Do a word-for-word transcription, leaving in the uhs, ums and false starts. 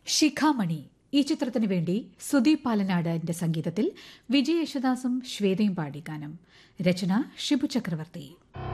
ശിഖാമണി ഈ ചിത്രത്തിനു വേണ്ടി സുദീപ് പാലനാടിന്റെ സംഗീതത്തിൽ വിജയ് യേശുദാസും ശ്വേതയും പാടി ഗാനം. രചന ഷിബു ചക്രവർത്തി.